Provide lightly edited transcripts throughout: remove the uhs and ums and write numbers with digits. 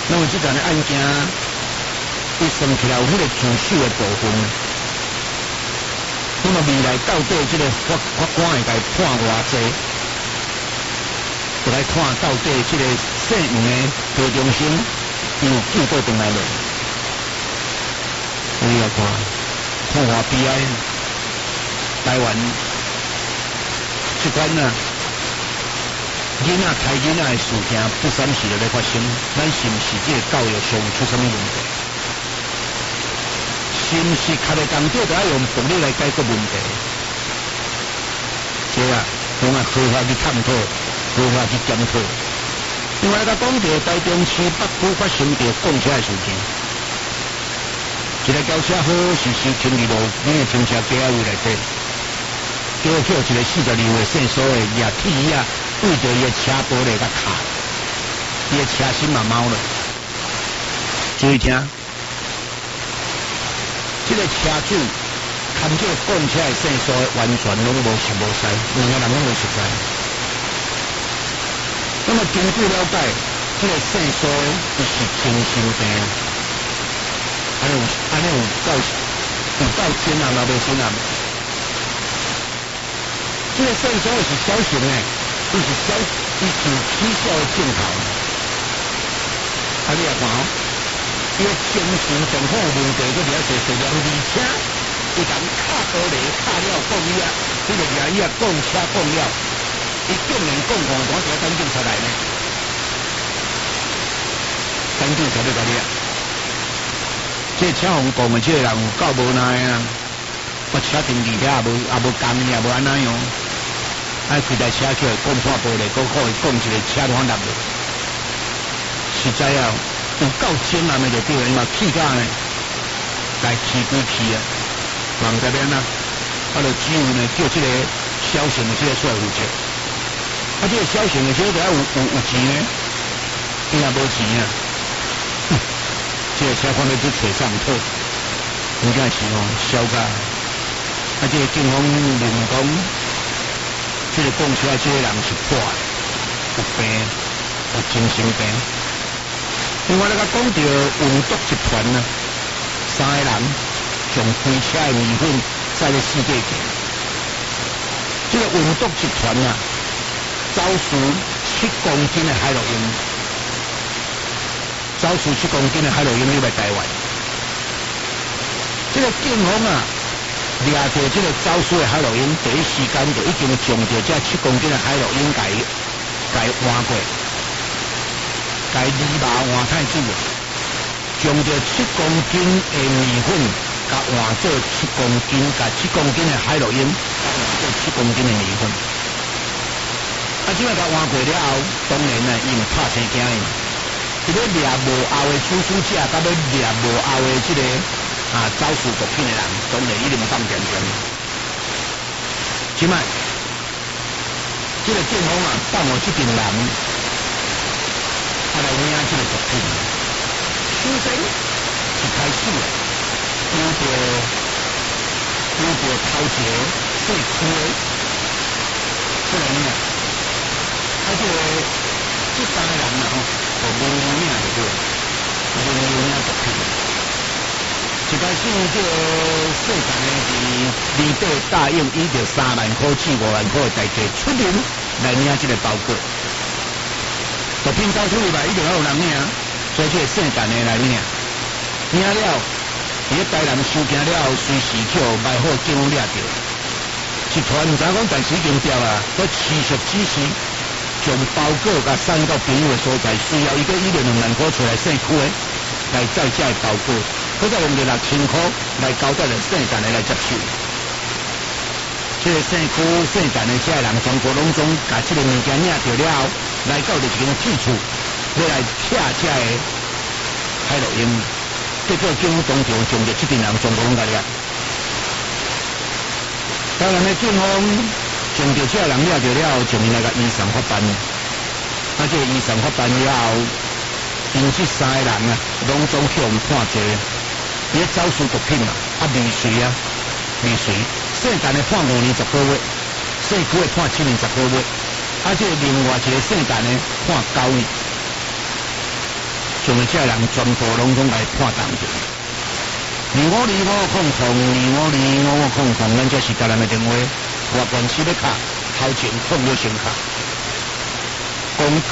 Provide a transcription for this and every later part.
那么这件的案件，伊算起来有迄个自首的部分。那么未来到底这个法官会该判偌济？就来看到底这个姓黄的高中生有救倒转来无？你要看偌悲哀，台湾这款啊，囡仔杀囡仔的事情不三时就在发生，咱是毋是这个教育上出什么问题？是毋是脚在工作就要用暴力来解决问题？这啊，用啊合法去探讨，合法去检讨。另外，甲讲到台中市北区发生着讲车的事情，一个轿车好是收停伫路边的停车格仔位内底，叫一个42岁姓苏的举铁啊，对着伊的车玻璃甲卡，伊的车身嘛猫了。注意听。这个车主看这个讲车的姓苏完全拢无熟无识，两个人拢无熟识。那么根据了解，这个姓苏就是精神病，安尼有够真啊，嘛无真啊。这个姓苏是小型的，伊是起笑的镜头。你也看哦。伊个精神状况有问题，佮比较侪量，而且伊讲卡玻璃卡了讲伊啊，这个伊啊讲车讲了，伊竟然讲5段就要等警察来呢？等警察要甲你啊！这车红讲的这个人有够无奈啊！我车停伫遐也无讲伊也无安怎样，开台车起来讲破玻璃，佮可以讲一个车乱落去，实在啊！有够艰难的就对了，因为气甲呢，来气归气啊，人这边啊，就只有呢叫这个小型的这个出来负责，这个小型的这个要有钱呢，伊也无钱啊，这个车况呢就扯上头，应该是小甲，这个警方认讲，这个讲出来这个人是破的，有病，有精神病。另外，咱讲到运毒集团呢，3个人将开车的米粉载入世界级。这个运毒集团啊，走私7公斤的海洛因，走私7公斤的海洛因入来台湾。这个警方啊，抓到这个走私的海洛因，第一时间就已经将到这7公斤的海洛因给换过。该泥巴换太子啊，将这7公斤的米粉，甲换做7公斤，甲7公斤的海洛因，甲换做7公斤的米粉。即摆甲换过了后，当然呢，伊用拍生惊伊，伊要掠无后的出租者，甲要掠无后的这个走私毒品的人，当然一定放点点。即摆，这个警方啊，放我这群人。来领这个毒品，首先一开始有着头一个细区的这个领这3个人啊，就无领就对，无领毒品。一开始这个细汉的是李伯答应以着3万块至5万块的代价出面来领这个包裹。毒品走出入来，一定要有人领，所以这个姓陈的来领。领了，伊台南收件了后，随时叫卖好警方抓到。集团唔知讲，但是已经调啊，佮持续指示，将包裹甲送到朋友的所在，需要一个1-2万块出来市区的，来载这的包裹，佮再用着6000块来交代着姓陈的来接收。这个市区姓陈的这个人，全国拢总甲这个物件领到了后。来到就一间铁厝，要来拆这个海洛因，结果警方当场将这7群人全部拢甲抓。当然呢，警方将这这人抓到了后，将伊来甲移送法办。这个移送法办了后，因这3个人啊，拢总向判罪。伊走私毒品啊，未遂啊，未遂。姓陈的判5年10个月，姓区的判7年10个月。这另外一个姓陈的判9年， 上的这人全部拢总来判当着。252500，252550，咱这是甲咱的电话，我关系要卡，头前控要先卡。广告。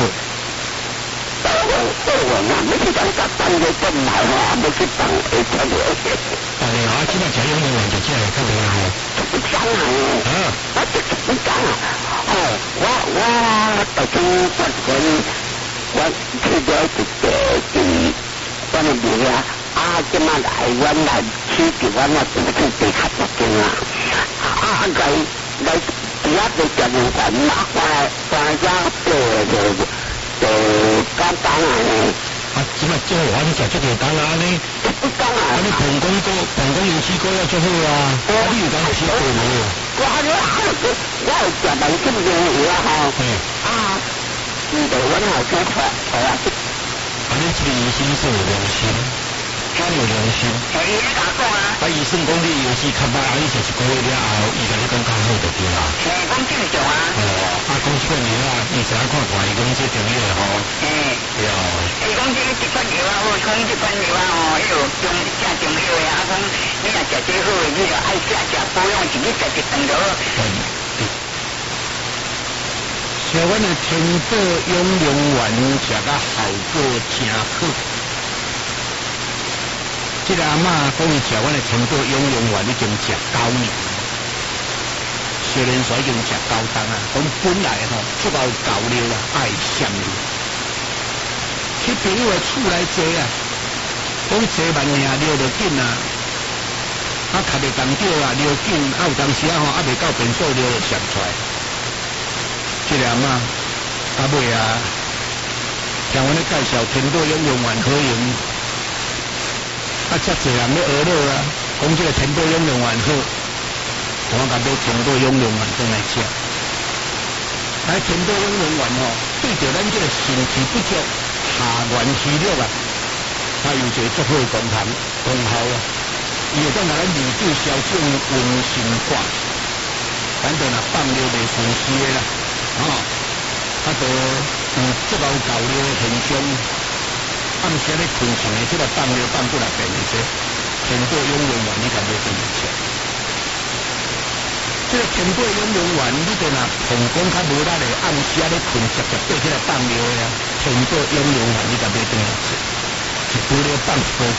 你去当甲当个真好啊，要去当会出来。 当然啊，即摆食养老院就这个较厉害。 不讲啊！我直接不讲啊！我大家发现，我去了一个我的名啊，即马来阮来取着阮啊，不是地较大间啊，来第一个电话我家就简单啊！ 即摆做我你食这个单啊呢？ 不讲啊！ 你膀胱油脂高要做好啊！你有讲吃过无？ 我有食两斤肉啊吼！就阮后生出啊！ 你这个医生是有良心，他有良心。 伊咧甲讲啊！ 医生讲你油脂较歹，你食一个月了后，伊甲你讲较好就对啦。 讲正常啊！ 讲这个药啊，伊才看看伊讲这重要的吼。对哦。 伊讲这款药啊，好，讲这款药啊吼，迄落正重要的啊，讲你若食这好，你就爱食保养自己食一顿就好。 像阮的天宝养龙丸食甲效果真好。这个阿嬷讲伊食阮的天宝养龙丸已经食9年，虽然说已经食9档啊，讲本来吼足够够了啦，爱上了。去朋友的厝来坐啊，讲坐慢命溜就紧啊，较袂共着啊，溜紧有当时啊吼未到变数溜就上出来。这个阿嬷尾啊，听阮咧介绍天宝养龙丸好用，遮侪人咧学了啊，讲这个天宝养龙丸好，我甲买天宝养龙丸回来食。天宝养龙丸吼，对着咱这个肾气不足、下元虚弱啊，它有一个足好的功效啊，伊会当甲咱理智消肿、温心化，咱就若放尿袂顺时的啦。就足够够了的现象，暗时咧困醒的，即个放了放不来变的些，天宝养龙丸你敢要怎么吃？这个天宝养龙丸，你就若膀胱较无力的，暗时咧困，直接对起来放尿的啊！天宝养龙丸你敢要怎么吃？一杯咧放多久？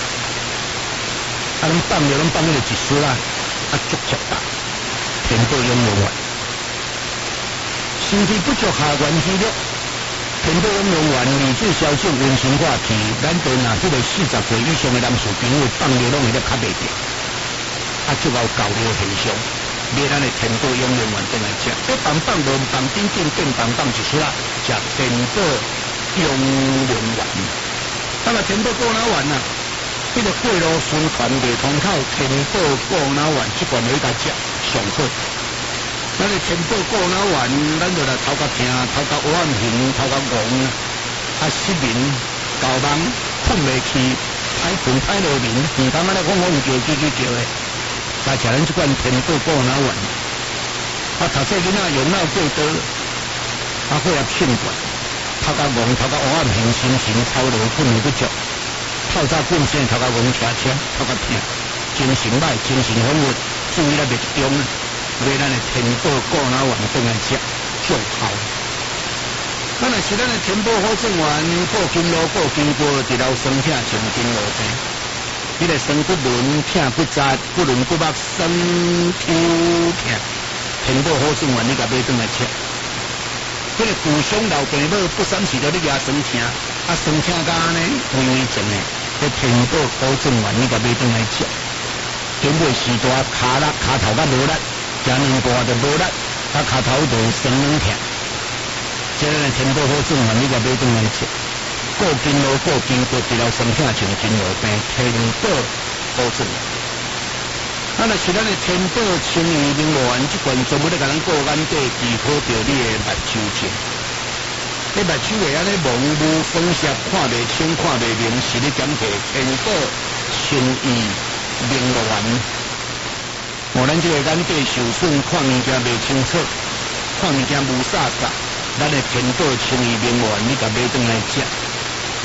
咱放尿，咱放迄个一丝啦，足食饱。天宝养龙丸。身体不足下元虚弱，天宝养龙丸理智消肿、温心化气。咱对若这个40岁以上的男士朋友放尿拢会咧较袂着，足够够了现象。买咱的天宝养龙丸回来吃，棒棒无棒顶顶变棒棒一出啦，食天宝养龙丸。天宝过脑丸啊，这个过路宣传未通透，天宝过脑丸这款你甲食上好。咱的天宝过脑丸，咱就来头壳痛、头壳黑暗形、头壳戆，失眠、搞梦、困袂去、歹困歹落眠，唔敢安尼讲叫的。来食咱这款天宝过脑丸，读册囡仔用脑过多，血压偏悬，头壳戆、头壳黑暗形、心神操劳、困眠不足，透早困醒，头壳戆车，头壳痛，精神歹、精神恍惚，注意力袂集中。买咱的天宝过脑丸回来吃，足好。咱若是咱的天宝好正丸，过筋络、过筋骨，直流酸痛、上筋络病。你个酸骨轮、痛骨扎、骨轮骨肉、酸抽痛，天宝好正丸你甲买回来吃。这个骨伤老病母不三时就你牙酸痛，酸痛甲呢微微症的，这天宝好正丸你甲买回来吃。天尾时大骹力骹头甲无力。食两挂就无力，骹头就酸软痛。这个天宝好正丸，你甲买回来吃。过筋络、过筋骨，直流酸痛、上筋络病，天宝好正丸。若是咱的天宝清怡灵丸，这款专门咧甲咱过眼底，治好着你的目睭症。你目睭会安尼蒙雾、风涩，看袂清、看袂明，是咧减退天宝清怡灵丸。咱这个眼底受损，看物件袂清楚，看物件无煞煞，咱的天宝清怡灵丸，你甲买回来食。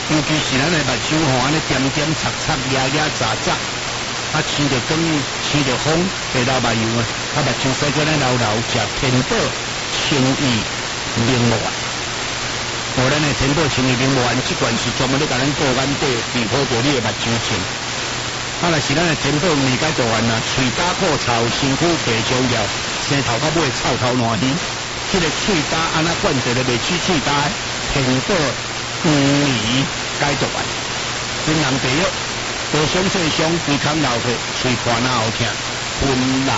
尤其是咱的目睭吼，安尼点点擦擦、压压杂杂，啊，吹着光，吹着风，地老目油啊，啊，目睭洗过来流流，食天宝清益明丸。无咱的天宝清益明丸，即罐是专门咧甲咱顾眼底，治好着你的目睭症。啊，若是咱的天宝面解大丸啊，喙焦口臭，身躯白焦了，生头到尾臭头烂鱼，即个喙焦安那灌着咧袂起喙焦，天宝鱼解毒丸，真男朋友，无想细伤，规空流血，喙破哪好听，昏老